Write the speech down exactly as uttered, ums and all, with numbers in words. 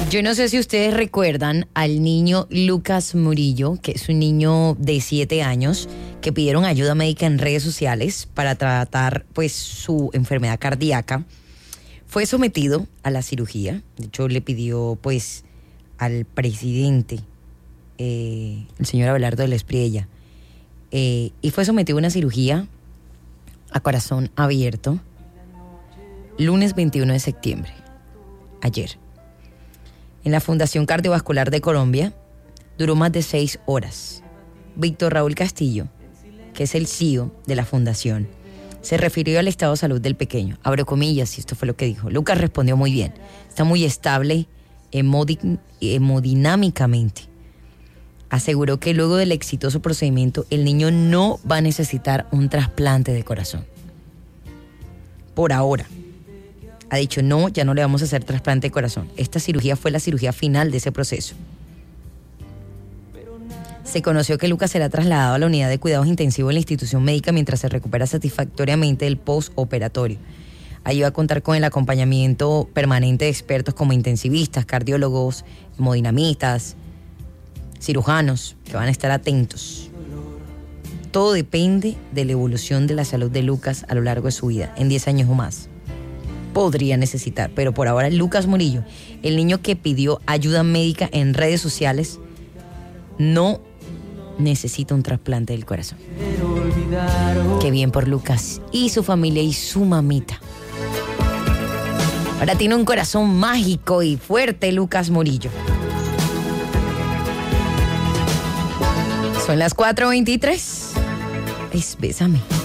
Yo no sé si ustedes recuerdan al niño Lucas Murillo, que es un niño de siete años, que pidieron ayuda médica en redes sociales para tratar pues su enfermedad cardíaca. Fue sometido a la cirugía. De hecho, le pidió pues al presidente, eh, el señor Abelardo del Espriella, eh, y fue sometido a una cirugía a corazón abierto lunes veintiuno de septiembre, ayer. En la Fundación Cardiovascular de Colombia duró más de seis horas. Víctor Raúl Castillo, que es el C E O de la fundación, se refirió al estado de salud del pequeño. Abro comillas, y esto fue lo que dijo. Lucas respondió muy bien. Está muy estable hemodi- hemodinámicamente. Aseguró que luego del exitoso procedimiento, el niño no va a necesitar un trasplante de corazón. Por ahora. Ha dicho, no, ya no le vamos a hacer trasplante de corazón. Esta cirugía fue la cirugía final de ese proceso. Se conoció que Lucas será trasladado a la unidad de cuidados intensivos de la institución médica mientras se recupera satisfactoriamente del postoperatorio. Allí va a contar con el acompañamiento permanente de expertos como intensivistas, cardiólogos, hemodinamistas, cirujanos, que van a estar atentos. Todo depende de la evolución de la salud de Lucas a lo largo de su vida, en diez años o más. Podría necesitar, pero por ahora Lucas Murillo, el niño que pidió ayuda médica en redes sociales, no necesita un trasplante del corazón. Qué bien por Lucas y su familia y su mamita. Ahora tiene un corazón mágico y fuerte Lucas Murillo. Son las cuatro veintitrés. Es Bésame.